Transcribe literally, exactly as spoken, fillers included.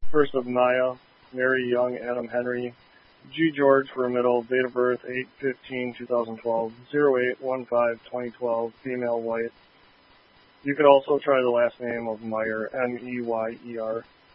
First of Maya, Mary Young, Adam Henry, G. George for a middle, date of birth eight fifteen two thousand twelve, zero eight one five twenty twelve, female, white. You could also try the last name of Meyer, M E Y E R.